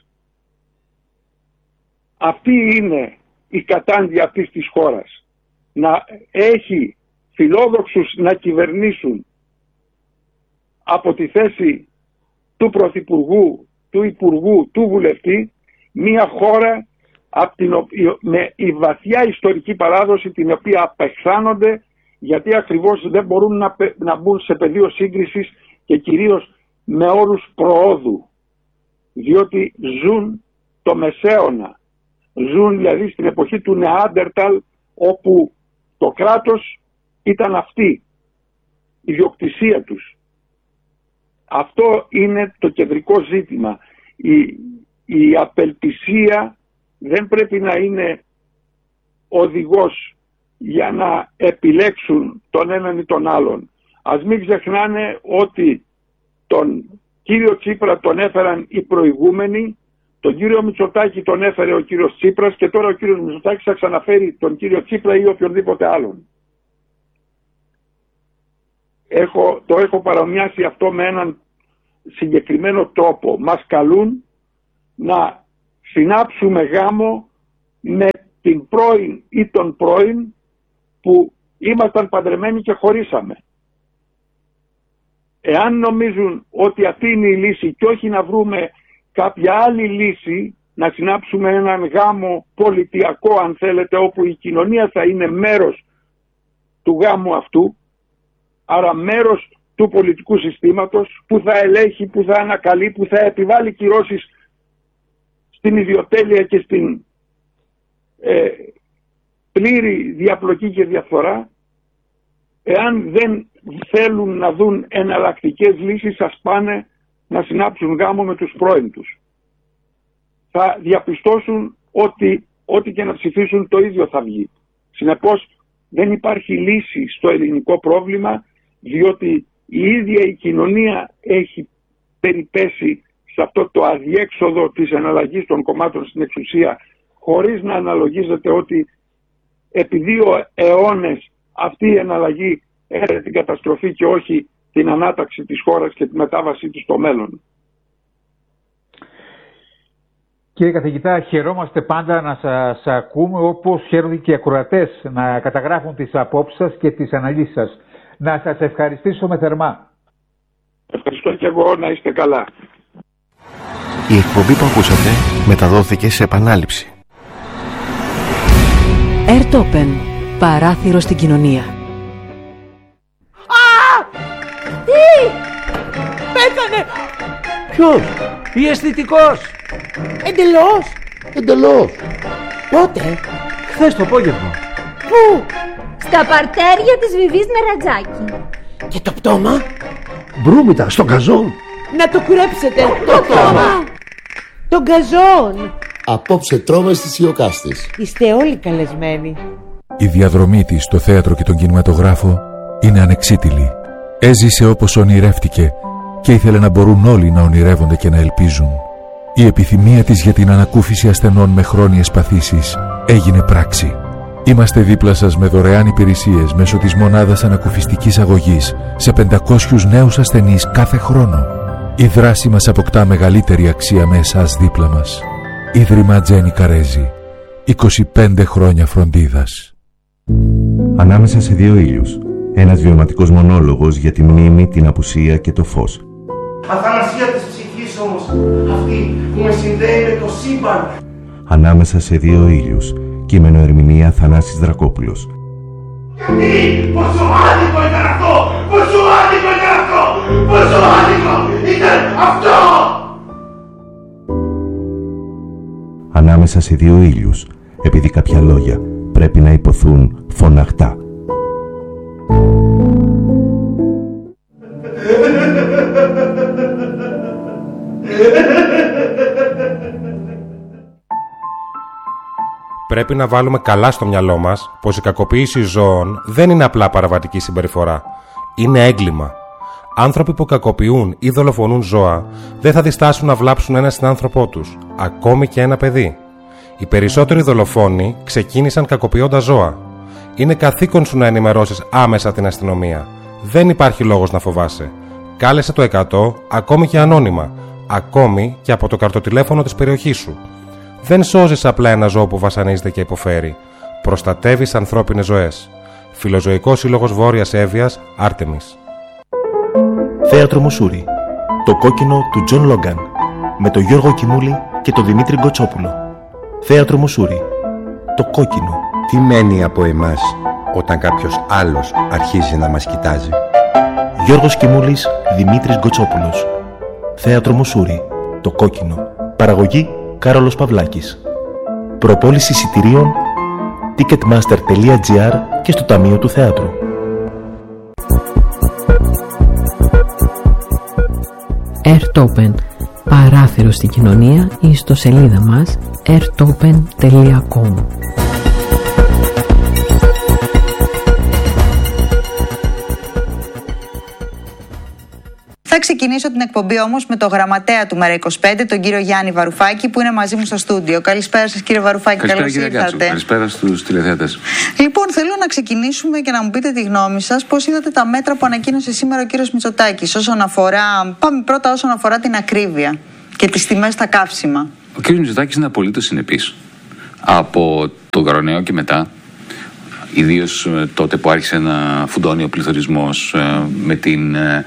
J: Αυτή είναι η κατάντια αυτής της χώρας. Να έχει φιλόδοξους να κυβερνήσουν από τη θέση του Πρωθυπουργού, του Υπουργού, του Βουλευτή, μία χώρα από την, με η βαθιά ιστορική παράδοση την οποία απεχθάνονται, γιατί ακριβώς δεν μπορούν να, να μπουν σε πεδίο σύγκρισης και κυρίως με όρους προόδου, διότι ζουν το Μεσαίωνα, ζουν δηλαδή στην εποχή του Νεάντερταλ, όπου το κράτος ήταν αυτή, η ιδιοκτησία τους. Αυτό είναι το κεντρικό ζήτημα. Η, η απελπισία δεν πρέπει να είναι οδηγός για να επιλέξουν τον έναν ή τον άλλον. Ας μην ξεχνάνε ότι τον κύριο Τσίπρα τον έφεραν οι προηγούμενοι, τον κύριο Μητσοτάκη τον έφερε ο κύριος Τσίπρας και τώρα ο κύριος Μητσοτάκης θα ξαναφέρει τον κύριο Τσίπρα ή οποιονδήποτε άλλον. Έχω, το έχω παρομοιάσει αυτό με έναν συγκεκριμένο τρόπο. Μας καλούν να συνάψουμε γάμο με την πρώην ή τον πρώην που ήμασταν παντρεμένοι και χωρίσαμε. Εάν νομίζουν ότι αυτή είναι η λύση και όχι να βρούμε κάποια άλλη λύση, να συνάψουμε έναν γάμο πολιτιακό αν θέλετε, όπου η κοινωνία θα είναι μέρος του γάμου αυτού, άρα μέρος του πολιτικού συστήματος που θα ελέγχει, που θα ανακαλεί, που θα επιβάλλει κυρώσεις στην ιδιοτέλεια και στην ε, πλήρη διαπλοκή και διαφθορά. Εάν δεν θέλουν να δουν εναλλακτικές λύσεις, ας πάνε να συνάψουν γάμο με τους πρώην τους. Θα διαπιστώσουν ότι ό,τι και να ψηφίσουν το ίδιο θα βγει. Συνεπώς δεν υπάρχει λύση στο ελληνικό πρόβλημα, διότι η ίδια η κοινωνία έχει περιπέσει σε αυτό το αδιέξοδο της εναλλαγής των κομμάτων στην εξουσία, χωρίς να αναλογίζεται ότι επί δύο αιώνες αυτή η εναλλαγή έρευε την καταστροφή και όχι την ανάταξη της χώρας και τη μετάβασή της στο μέλλον.
I: Κύριε καθηγητά, χαιρόμαστε πάντα να σας ακούμε, όπως χαίρονται και οι ακροατές να καταγράφουν τις απόψεις σας και τις αναλύσεις σας. Να σας ευχαριστήσω θερμά.
J: Ευχαριστώ και εγώ, να είστε καλά.
C: Η εκπομπή που ακούσατε μεταδόθηκε σε επανάληψη.
H: Airtopen. Παράθυρο στην κοινωνία.
K: Α! Τι! Πέθανε!
L: Ποιος? Η αισθητικός.
K: Εντελώς.
L: Εντελώς.
K: Πότε?
L: Χθες το απόγευμα.
K: Πού?
M: Στα παρτέρια της Βιβής Νερατζάκη.
K: Και το πτώμα?
L: Μπρούμητα, στο γκαζόν.
K: Να το κουρέψετε. Το, το πτώμα. Το γκαζόν.
N: Απόψε τρώμε στις Ιωκάστης.
K: Είστε όλοι καλεσμένοι.
G: Η διαδρομή της στο θέατρο και τον κινηματογράφο είναι ανεξίτηλη. Έζησε όπως ονειρεύτηκε και ήθελε να μπορούν όλοι να ονειρεύονται και να ελπίζουν. Η επιθυμία της για την ανακούφιση ασθενών με χρόνιες παθήσεις έγινε πράξη. Είμαστε δίπλα σας με δωρεάν υπηρεσίες μέσω της μονάδας ανακουφιστικής αγωγής σε πεντακόσιους νέους ασθενείς κάθε χρόνο. Η δράση μας αποκτά μεγαλύτερη αξία με εσάς δίπλα μας. Ίδρυμα Τζένι Καρέζη. είκοσι πέντε χρόνια φροντίδας.
O: Ανάμεσα σε δύο ήλιους. Ένας βιωματικός μονόλογος για τη μνήμη, την απουσία και το φως.
P: Αθανασία της ψυχής όμως, αυτή που με συνδέει με το σύμπαν.
O: Ανάμεσα σε δύο ήλιους. Κείμενο ερμηνεία Θανάσης Δρακόπουλος.
P: Γιατί, πόσο άδικο ήταν αυτό, πόσο άδικο ήταν αυτό, πόσο άδικο ήταν αυτό.
O: Ανάμεσα σε δύο ήλιους, επειδή κάποια λόγια πρέπει να υποθούν φωναχτά.
Q: Πρέπει να βάλουμε καλά στο μυαλό μας πως η κακοποίηση ζώων δεν είναι απλά παραβατική συμπεριφορά. Είναι έγκλημα. Άνθρωποι που κακοποιούν ή δολοφονούν ζώα δεν θα διστάσουν να βλάψουν ένα συνάνθρωπό τους, ακόμη και ένα παιδί. Οι περισσότεροι δολοφόνοι ξεκίνησαν κακοποιώντας ζώα. Είναι καθήκον σου να ενημερώσεις άμεσα την αστυνομία. Δεν υπάρχει λόγος να φοβάσαι. Κάλεσε το εκατό, ακόμη και ανώνυμα, ακόμη και από το καρτοτηλέφωνο της περιοχής σου. Δεν σώζεις απλά ένα ζώο που βασανίζεται και υποφέρει. Προστατεύεις ανθρώπινες ζωές. Φιλοζωικός Σύλλογος Βόρειας Εύβοιας, Άρτεμις.
R: Θέατρο Μουσούρι. Το κόκκινο του Τζον Λόγκαν. Με τον Γιώργο Κιμούλη και τον Δημήτρη Γκοτσόπουλο. Θέατρο Μοσούρι. Το κόκκινο.
S: Τι μένει από εμάς όταν κάποιος άλλος αρχίζει να μας κοιτάζει?
R: Γιώργος Κιμούλης, Δημήτρης Γκοτσόπουλος. Θέατρο Μοσούρι. Το κόκκινο. Παραγωγή Κάρολος Παυλάκης. Προπόληση εισιτηρίων ticketmaster τελεία gr και στο Ταμείο του Θεάτρου.
H: Airtopen. Παράθυρο στην κοινωνία, η ιστοσελίδα μας airtopen τελεία com.
T: Θα ξεκινήσω την εκπομπή όμως με το γραμματέα του Μέρα είκοσι πέντε, τον κύριο Γιάννη Βαρουφάκη, που είναι μαζί μου στο στούντιο. Καλησπέρα σας, κύριε Βαρουφάκη.
U: Καλώς ήρθατε. Καλησπέρα στους τηλεθεατές.
T: Λοιπόν, θέλω να ξεκινήσουμε και να μου πείτε τη γνώμη σας. Πώς είδατε τα μέτρα που ανακοίνωσε σήμερα ο κύριος Μητσοτάκης όσον αφορά, πάμε πρώτα όσον αφορά την ακρίβεια και τις τιμές στα καύσιμα?
U: Ο κύριος Μητσοτάκης είναι απολύτως συνεπής. Από τον κορονοϊό και μετά, ιδίως τότε που άρχισε να φουντώνει ο πληθωρισμός με, την, ε,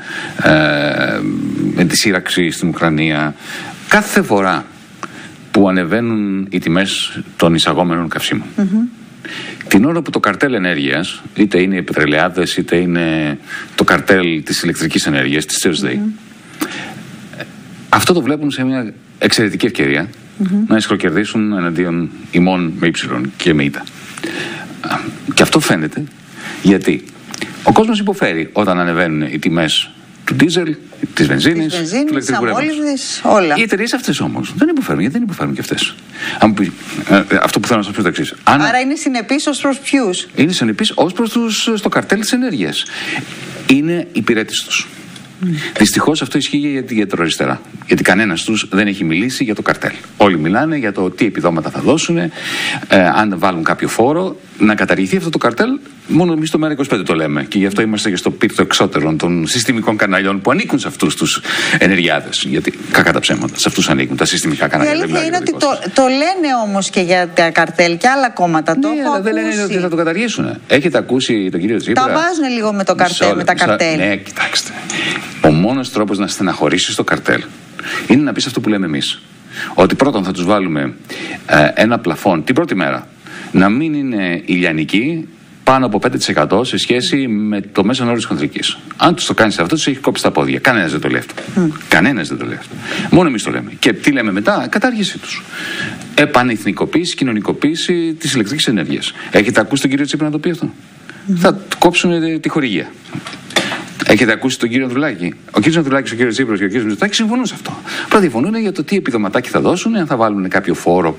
U: με τη σύραξη στην Ουκρανία, κάθε φορά που ανεβαίνουν οι τιμές των εισαγόμενων καυσίμων, mm-hmm. την ώρα που το καρτέλ ενέργειας, είτε είναι οι πετρελαιάδες είτε είναι το καρτέλ της ηλεκτρικής ενέργειας, της Thursday, mm-hmm. αυτό το βλέπουν σε μια εξαιρετική ευκαιρία mm-hmm. να ισχροκερδίσουν εναντίον ημών με ύψιλον και με ήττα. Και αυτό φαίνεται γιατί ο κόσμος υποφέρει όταν ανεβαίνουν οι τιμές του ντίζελ, της βενζίνης, του ηλεκτρικού ρεύματος.
T: Όλα.
U: Οι εταιρείες αυτές όμως δεν υποφέρουν, γιατί δεν υποφέρουν και αυτές. Αν πει, ε, αυτό που θέλω να σας πω το εξής. Αν...
T: Άρα είναι συνεπής ως προς ποιους?
U: Είναι συνεπής ως προς τους, στο καρτέλ της ενέργειας. Είναι υπηρέτης τους. Mm. Δυστυχώς αυτό ισχύει για την κεντροαριστερά. Γιατί κανένας τους δεν έχει μιλήσει για το καρτέλ. Όλοι μιλάνε για το τι επιδόματα θα δώσουν, ε, αν βάλουν κάποιο φόρο, να καταργηθεί αυτό το καρτέλ. Μόνο εμείς στο Μέρα είκοσι πέντε το λέμε. Και γι' αυτό είμαστε και στο πύρτο εξώτερων των συστημικών καναλιών που ανήκουν σε αυτούς τους ενεργειάδες. Γιατί κακά τα ψέματα, σε αυτούς ανήκουν τα συστημικά κανάλια.
T: Η αλήθεια είναι ότι το, το λένε όμως και για τα καρτέλ και άλλα κόμματα.
U: Ναι,
T: το
U: αλλά
T: ακούσει.
U: δεν λένε ότι θα το καταργήσουν. Έχετε ακούσει τον κύριο Τσίπρα?
T: Τα βάζουν λίγο με, το καρτέλ, με τα καρτέλ.
U: Ναι, κοιτάξτε. Ο μόνος τρόπος να στεναχωρήσεις το καρτέλ είναι να πεις αυτό που λέμε εμείς. Ότι πρώτον θα τους βάλουμε ε, ένα πλαφόν την πρώτη μέρα να μην είναι ηλιανική πάνω από πέντε τοις εκατό σε σχέση με το μέσο όρο της χονδρικής. Αν τους το κάνεις αυτό, τους έχει κόψει τα πόδια. Κανένας δεν το λέει αυτό. Mm. Κανένας δεν το λέει αυτό. Μόνο εμείς το λέμε. Και τι λέμε μετά? Κατάργησή τους. Επανεθνικοποίηση, κοινωνικοποίηση της ηλεκτρικής ενέργειας. Έχετε ακούσει τον κύριο Τσίπρα να το πει αυτό? Mm. Θα κόψουν τη χορηγία. Έχετε ακούσει τον κύριο Ανδρουλάκη? Ο κύριος Ανδρουλάκης, ο κύριος Τσίπρας και ο κύριος Μητσοτάκης συμφωνούν σε αυτό. Πρώτα διαφωνούν για το τι επιδοματάκι θα δώσουν, αν θα βάλουν κάποιο φόρο,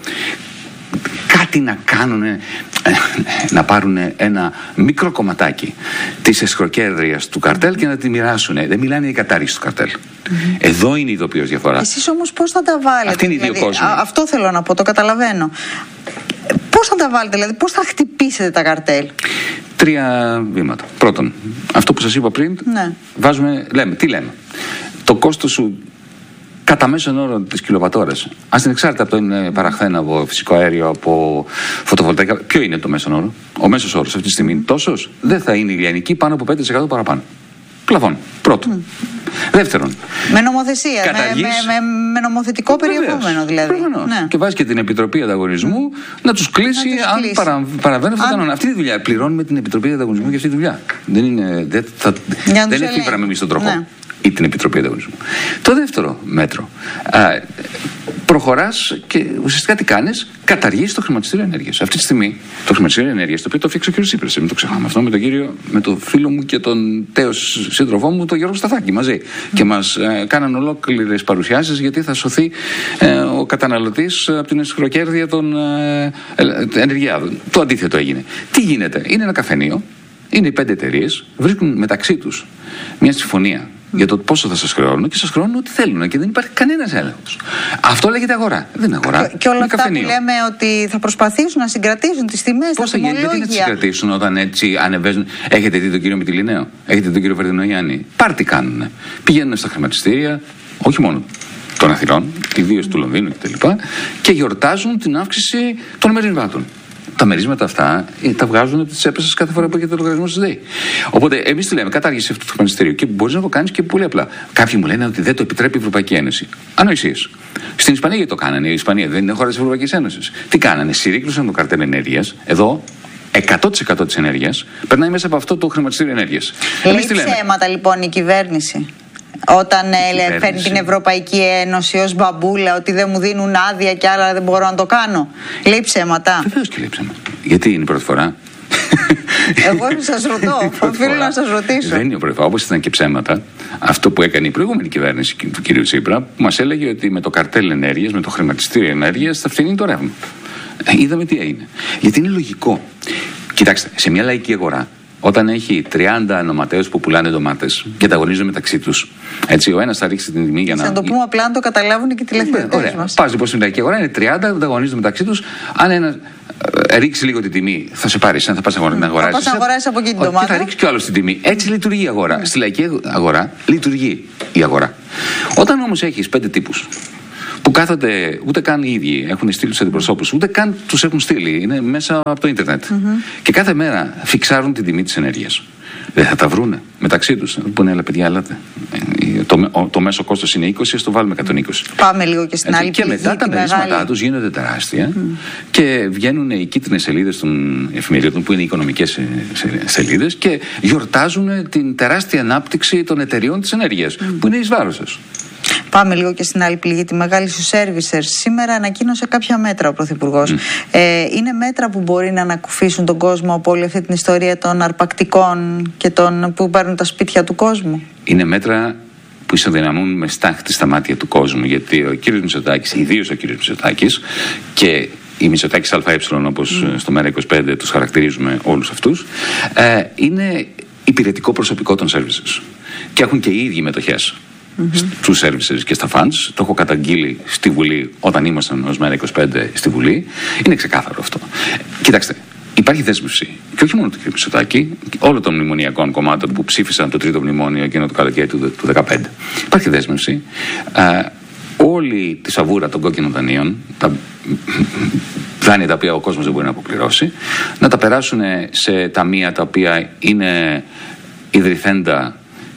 U: κάτι να κάνουν, να πάρουν ένα μικρό κομματάκι της εσχροκέρδειας του καρτέλ και να τη μοιράσουν. Δεν μιλάνε για κατάργηση του καρτέλ. Mm-hmm. Εδώ είναι η ειδοποιώς διαφορά.
T: Εσείς όμως πώς θα τα βάλετε?
U: Αυτή είναι η
T: δηλαδή, α, αυτό θέλω να πω, το καταλαβαίνω. Πώς θα τα βάλετε, δηλαδή, πώς θα χτυπήσετε τα καρτέλ?
U: Τρία βήματα. Πρώτον, αυτό που σας είπα πριν, ναι. βάζουμε, λέμε, τι λέμε. Το κόστος σου κατά μέσον όρο της κιλοβατώρας, ας την εξάρτητα από το είναι παραχθένα από φυσικό αέριο, από φωτοβολταϊκά, ποιο είναι το μέσον όρο? Ο μέσος όρος αυτή τη στιγμή είναι τόσος, δεν θα είναι ηλιανική πάνω από πέντε τοις εκατό παραπάνω. Πλαφόν. Πρώτον. Mm. Δεύτερον.
T: Με νομοθεσία, καταργής, με, με, με νομοθετικό περιεχόμενο δηλαδή.
U: Ναι. Και βάζει και την Επιτροπή Ανταγωνισμού mm. να τους κλείσει να τους αν κλείσει. Παρα, παραβαίνουν αυτό το κανόνα. Αυτή τη δουλειά. Πληρώνουμε την Επιτροπή Ανταγωνισμού για αυτή τη δουλειά. Δεν είναι. Δεν, θα, δεν εφήβραμε εμείς τον τροχό. Ναι. Ή την Επιτροπή Ανταγωνισμού. Το δεύτερο μέτρο. Α, προχωράς και ουσιαστικά τι κάνεις? Καταργείς το χρηματιστήριο ενέργειας. Αυτή τη στιγμή το χρηματιστήριο ενέργειας, το οποίο το έφτιαξε ο κ. Τσίπρας, μην το ξεχνάμε αυτό, με τον κύριο, με τον φίλο μου και τον τέος σύντροφό μου, τον Γιώργο Σταθάκη, μαζί. Mm. Και μας ε, κάναν ολόκληρες παρουσιάσεις γιατί θα σωθεί ε, ο καταναλωτής από την εσχροκέρδεια των ε, ε, ενεργειάδων. Το αντίθετο έγινε. Τι γίνεται? Είναι ένα καφενείο, είναι οι πέντε εταιρείες, βρίσκουν μεταξύ τους μια συμφωνία για το πόσο θα σας χρεώνουν και σας χρεώνουν ό,τι θέλουν και δεν υπάρχει κανένας έλεγχος. Αυτό λέγεται αγορά. Δεν είναι αγορά.
T: Και, και όλα αυτά καφενείο. Που λέμε ότι θα προσπαθήσουν να συγκρατήσουν τις τιμές,
U: πώς θα γίνει, γιατί να τις συγκρατήσουν όταν έτσι ανεβαίνουν? Έχετε δει τον κύριο Μητυλινέο? Έχετε δει τον κύριο Βερδινογιάννη? Πάρ' τι κάνουνε. Πηγαίνουν στα χρηματιστήρια, όχι μόνο των Αθηνών, ιδίως του Λονδίνου κτλ. Και, και γιορτάζουν την αύξηση των μερισμάτων. τα μερίσματα αυτά τα βγάζουν από τις τσέπες σας κάθε φορά που έχετε το λογαριασμό σας ΔΕΗ. Οπότε εμείς τι λέμε, κατάργηση αυτού του χρηματιστηρίου. Και μπορείς να το κάνεις και πολύ απλά. Κάποιοι μου λένε ότι δεν το επιτρέπει η Ευρωπαϊκή Ένωση. Ανοησίες. Στην Ισπανία γιατί το κάνανε. Η Ισπανία δεν είναι χώρα της Ευρωπαϊκής Ένωσης. Τι κάνανε, συρρήκνωσαν το καρτέλ ενέργειας. Εδώ εκατό τοις εκατό της ενέργειας περνάει μέσα από αυτό το χρηματιστήριο ενέργειας.
T: Λέει ψέματα λοιπόν η κυβέρνηση. Όταν ε, φέρνει την Ευρωπαϊκή Ένωση ως μπαμπούλα ότι δεν μου δίνουν άδεια και άλλα δεν μπορώ να το κάνω. Λέει ψέματα.
U: Βεβαίως και λέει ψέματα. Γιατί είναι η πρώτη φορά.
T: Εγώ σας ρωτώ, οφείλω να σας ρωτήσω.
U: Δεν είναι η πρώτη φορά. Όπως ήταν και ψέματα, αυτό που έκανε η προηγούμενη κυβέρνηση του κ. Τσίπρα, που μας έλεγε ότι με το καρτέλ ενέργειας, με το χρηματιστήριο ενέργειας θα φθηνεί το ρεύμα. Είδαμε τι έγινε. Γιατί είναι λογικό. Κοιτάξτε, σε μια λαϊκή αγορά, όταν έχει τριάντα νοματέους που πουλάνε ντομάτες και ανταγωνίζονται μεταξύ τους, έτσι, ο ένας θα ρίξει την τιμή για να.
T: Να το πούμε απλά να το καταλάβουν και οι τηλεθεατές μας.
U: Πας λοιπόν στην λαϊκή αγορά, είναι τριάντα, ανταγωνίζονται μεταξύ τους. Αν ένα ε, ρίξει λίγο την τιμή, θα σε πάρει, θα πας να αγοράσεις.
T: Θα πας να αγοράσεις από εκεί την ντομάτα.
U: Και θα ρίξει κι άλλο την τιμή. Έτσι λειτουργεί η αγορά. Στη λαϊκή αγορά λειτουργεί η αγορά. Όταν όμως έχεις πέντε τύπους που κάθονται, ούτε καν οι ίδιοι έχουν στείλει τους αντιπροσώπους, ούτε καν τους έχουν στείλει, είναι μέσα από το ίντερνετ. Mm-hmm. Και κάθε μέρα φιξάρουν την τιμή της ενέργειας. Δεν θα τα βρούνε μεταξύ τους. Θα πούνε, έλα παιδιά, έλατε. Το, το μέσο κόστος είναι είκοσι, ας το βάλουμε εκατόν είκοσι.
T: Πάμε λίγο και στην άλλη
U: πληγή. Και μετά τα μερίσματά τους γίνονται τεράστια mm. και βγαίνουν οι κίτρινες σελίδες των εφημερίδων, που είναι οι οικονομικές σελίδες, και γιορτάζουν την τεράστια ανάπτυξη των εταιριών της ενέργειας, mm. που είναι εις βάρος σας.
T: Πάμε λίγο και στην άλλη πληγή, τη μεγάλη στους servicers. Σήμερα ανακοίνωσε κάποια μέτρα ο Πρωθυπουργός. Mm. Ε, είναι μέτρα που μπορεί να ανακουφίσουν τον κόσμο από όλη αυτή την ιστορία των αρπακτικών και των που παίρνουν τα σπίτια του κόσμου. Είναι μέτρα που ισοδυναμούν με στάχτη στα μάτια του κόσμου, γιατί ο κύριος Μητσοτάκης, ιδίως ο κύριος Μητσοτάκης και οι Μητσοτάκης ΑΕ, όπως mm. στο Μέρα είκοσι πέντε τους χαρακτηρίζουμε όλους αυτούς, ε, είναι υπηρετικό προσωπικό των services και έχουν και οι ίδιοι μετοχές mm-hmm. στους services και στα funds. Το έχω καταγγείλει στη Βουλή όταν ήμασταν ως Μέρα είκοσι πέντε στη Βουλή. Είναι ξεκάθαρο αυτό. Κοιτάξτε, υπάρχει δέσμευση και όχι μόνο του κ. Μητσοτάκη, όλων των μνημονιακών κομμάτων που ψήφισαν το τρίτο μνημόνιο εκείνο το καλοκαίρι του δύο χιλιάδες δεκαπέντε. Υπάρχει δέσμευση. Ε, όλη τη σαβούρα των κόκκινων δανείων, τα δάνεια τα οποία ο κόσμος δεν μπορεί να αποπληρώσει, να τα περάσουν σε ταμεία τα οποία είναι ιδρυθέντα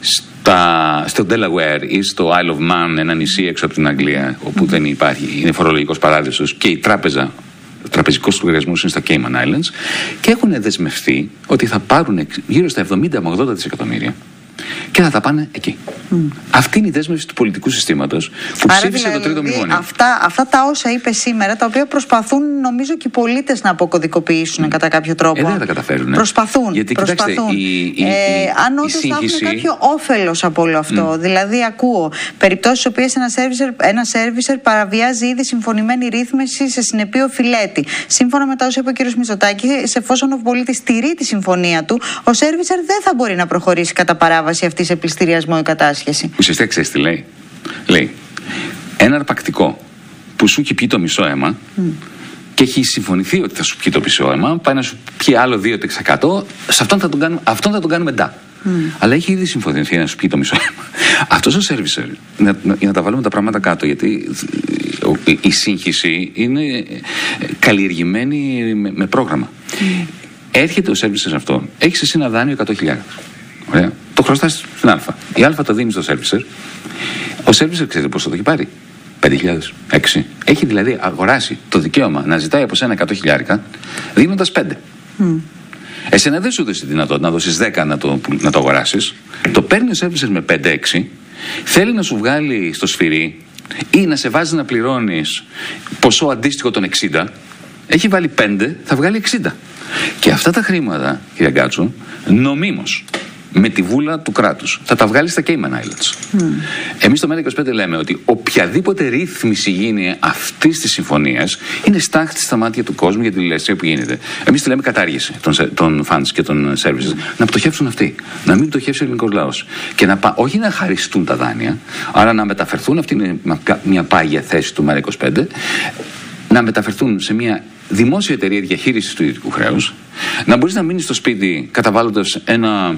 T: στα, στο Delaware ή στο Isle of Man, ένα νησί έξω από την Αγγλία, όπου mm-hmm. δεν υπάρχει, είναι φορολογικός παράδεισος, και η τράπεζα, ο τραπεζικός λογαριασμός είναι στα Cayman Islands, και έχουν δεσμευτεί ότι θα πάρουν γύρω στα εβδομήντα με ογδόντα δισεκατομμύρια και θα τα πάνε εκεί. Mm. Αυτή είναι η δέσμευση του πολιτικού συστήματος που άρα ψήφισε δηλαδή, το τρίτο μνημόνιο. Αυτά, αυτά τα όσα είπε σήμερα, τα οποία προσπαθούν νομίζω και οι πολίτες να αποκωδικοποιήσουν mm. κατά κάποιο τρόπο. Ε, δεν τα καταφέρουν. Προσπαθούν. Γιατί προσπαθούν. Κοιτάξτε, η, η, η, ε, αν όντως θα έχουν κάποιο όφελος από όλο αυτό. Mm. Δηλαδή, ακούω περιπτώσεις στις οποίες ένα servicer, ένα servicer παραβιάζει ήδη συμφωνημένη ρύθμιση σε συνεπή οφειλέτη. Σύμφωνα με τα όσα είπε ο κ. Μητσοτάκη, εφόσον ο πολίτης στηρεί τη συμφωνία του, ο servicer δεν θα μπορεί να προχωρήσει κατά παράβαση αυτή σε πληστηριασμό ή κατάσχεση. Ουσιαστικά ξέρεις τι λέει. Λέει, ένα αρπακτικό που σου έχει πιει το μισό αίμα mm. και έχει συμφωνηθεί ότι θα σου πιει το μισό αίμα, πάει να σου πιει άλλο δύο τοις εκατό, σε αυτόν θα τον κάνουμε, αυτόν θα τον κάνουμε ντά. Mm. Αλλά έχει ήδη συμφωνηθεί να σου πιει το μισό αίμα. Αυτός ο servicer, να, να, να τα βάλουμε τα πράγματα κάτω, γιατί η, η σύγχυση είναι καλλιεργημένη με, με πρόγραμμα. Mm. Έρχεται ο servicer αυτό, έχεις εσύ ένα δάνειο εκατό χιλιάδες. Ωραία. Το χρωστάς στην Α. Η Α το δίνει στο servicer. Ο servicer ξέρετε πόσο το έχει πάρει. πέντε χιλιάδες, έξι. Έχει δηλαδή αγοράσει το δικαίωμα να ζητάει από σένα εκατό χιλιάρικα δίνοντας πέντε. Mm. Εσένα δεν σου δώσει τη δυνατότητα να δώσεις δέκα να το, να το αγοράσεις. Το παίρνει ο servicer με πέντε έξι. Θέλει να σου βγάλει στο σφυρί ή να σε βάζει να πληρώνεις ποσό αντίστοιχο των εξήντα. Έχει βάλει πέντε, θα βγάλει εξήντα. Και αυτά τα χρήματα, κύριε Γκάτσου, νομίμως, με τη βούλα του κράτους, θα τα βγάλει στα Cayman Islands. Mm. Εμείς στο Μέρα είκοσι πέντε λέμε ότι οποιαδήποτε ρύθμιση γίνει αυτής της συμφωνίας είναι στάχτη στα μάτια του κόσμου για τη λιλασία που γίνεται. Εμείς τη λέμε κατάργηση των, των funds και των services. Mm. Να πτωχεύσουν αυτοί. Να μην πτωχεύσει ο ελληνικός λαός. Και να, όχι να χαριστούν τα δάνεια, αλλά να μεταφερθούν, αυτή είναι μια πάγια θέση του Μέρα είκοσι πέντε, να μεταφερθούν σε μια δημόσια εταιρεία διαχείρισης του ιδιωτικού χρέους, να μπορείς να μείνεις στο σπίτι καταβάλλοντας ένα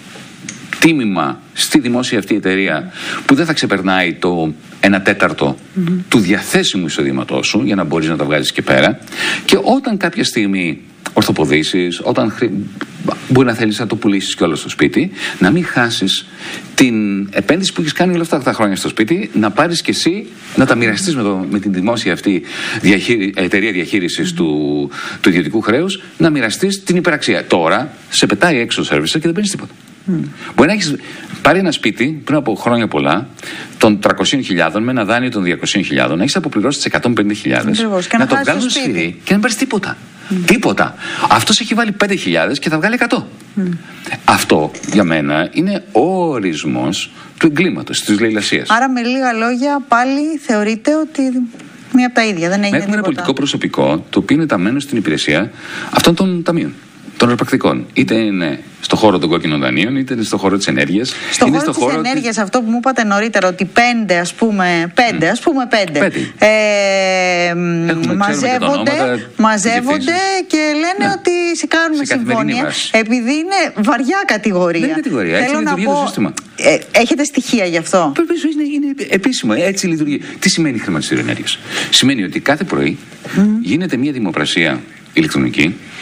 T: τίμημα στη δημόσια αυτή εταιρεία που δεν θα ξεπερνάει το ένα τέταρτο mm-hmm. του διαθέσιμου εισοδήματός σου για να μπορείς να τα βγάζεις και πέρα, και όταν κάποια στιγμή
U: ορθοποδήσεις, όταν χρη... μπορεί να θέλεις να το πουλήσεις κιόλας στο σπίτι, να μην χάσεις την επένδυση που έχεις κάνει όλα αυτά τα χρόνια στο σπίτι, να πάρεις κι εσύ, να τα μοιραστείς με, το, με την δημόσια αυτή διαχείρι... εταιρεία διαχείρισης mm. του, του ιδιωτικού χρέους, να μοιραστείς την υπεραξία. Τώρα σε πετάει έξω το servicer και δεν παίρνεις τίποτα. Mm. Μπορεί να έχεις πάρει ένα σπίτι πριν από χρόνια πολλά των τριακόσιες χιλιάδες με ένα δάνειο των διακόσιες χιλιάδες, να έχεις αποπληρώσει τις εκατόν πενήντα χιλιάδες, να, να το βγάλεις στο σφυρί και να μην πάρεις τίποτα. Mm. Τίποτα. Αυτός έχει βάλει πέντε χιλιάδες και θα βγάλει εκατό. Mm. Αυτό για μένα είναι ο ορισμός του εγκλήματος, της λαιλασίας.
T: Άρα με λίγα λόγια πάλι θεωρείτε ότι μία από τα ίδια, δεν έγινε.
U: Έχουμε ένα πολιτικό προσωπικό το οποίο είναι ταμένο στην υπηρεσία αυτών των ταμείων, των αρπακτικών. Είτε είναι στον χώρο των κόκκινων δανείων, είτε είναι στον χώρο της ενέργειας.
T: Στον χώρο της χώρο ενέργειας, της... αυτό που μου είπατε νωρίτερα, ότι πέντε, ας πούμε, πέντε, mm. ας πούμε πέντε, πέντε. Ε, μαζεύονται, μαζεύονται και λένε ναι. ότι κάνουμε συμφωνία. Επειδή είναι βαριά κατηγορία.
U: Δεν είναι κατηγορία, έτσι λειτουργεί πω... το σύστημα.
T: Ε, έχετε στοιχεία γι' αυτό?
U: Είναι, είναι επίσημο, έτσι λειτουργεί. Τι σημαίνει χρηματιστήριο ενέργειας? Σημαίνει ότι κάθε πρωί mm. γίνεται μια δημοπρασία ηλεκτρονική